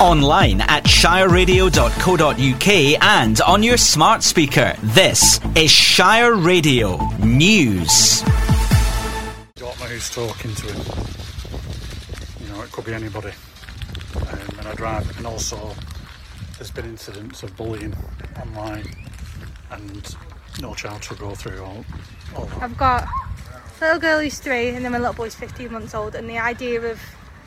Online at shireradio.co.uk and on your smart speaker. This is Shire Radio News. Don't know who's talking to him. You know, it could be anybody. And I drive. And also, there's been incidents of bullying online, and no child should go through all that. I've got a little girl who's 3 and then my little boy's 15 months old, and the idea of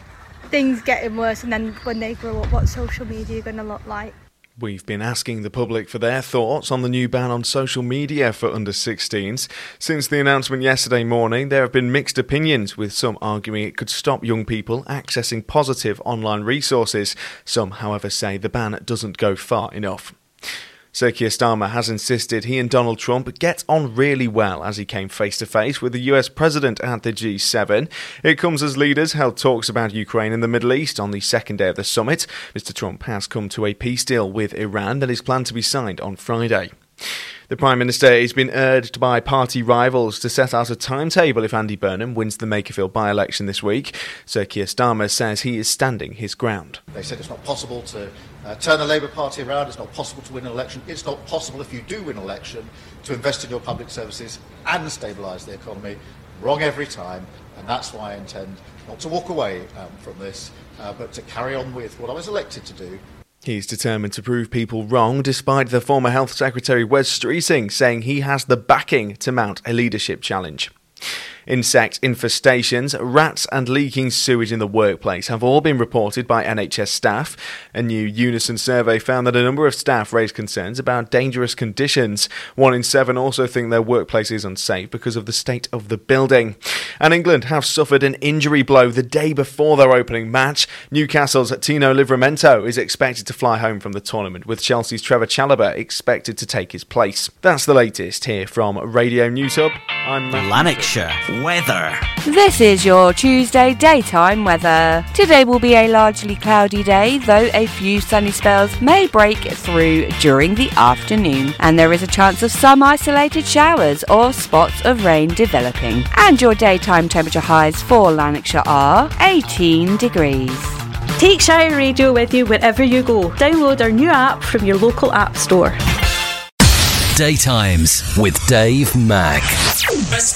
things getting worse and then when they grow up, what social media are going to look like. We've been asking the public for their thoughts on the new ban on social media for under-16s. Since the announcement yesterday morning, there have been mixed opinions, with some arguing it could stop young people accessing positive online resources. Some, however, say the ban doesn't go far enough. Sir Keir Starmer has insisted he and Donald Trump get on really well as he came face-to-face with the US President at the G7. It comes as leaders held talks about Ukraine and the Middle East on the second day of the summit. Mr. Trump has come to a peace deal with Iran that is planned to be signed on Friday. The Prime Minister is being urged by party rivals to set out a timetable if Andy Burnham wins the Makerfield by-election this week. Sir Keir Starmer says he is standing his ground. They said it's not possible to turn the Labour Party around, it's not possible to win an election, it's not possible if you do win an election to invest in your public services and stabilise the economy. Wrong every time, and that's why I intend not to walk away from this, but to carry on with what I was elected to do. He's determined to prove people wrong, despite the former Health Secretary Wes Streeting saying he has the backing to mount a leadership challenge. Insect infestations, rats and leaking sewage in the workplace have all been reported by NHS staff. A new Unison survey found that a number of staff raised concerns about dangerous conditions. 1 in 7 also think their workplace is unsafe because of the state of the building. And England have suffered an injury blow the day before their opening match. Newcastle's Tino Livramento is expected to fly home from the tournament, with Chelsea's Trevor Chalobah expected to take his place. That's the latest here from Radio News Hub. I'm Lanarkshire weather. This is your Tuesday daytime weather. Today will be a largely cloudy day, though a few sunny spells may break through during the afternoon, and there is a chance of some isolated showers or spots of rain developing. And your daytime temperature highs for Lanarkshire are 18 degrees. Take Shire Radio with you wherever you go. Download our new app from your local app store. Daytimes with Dave Mack.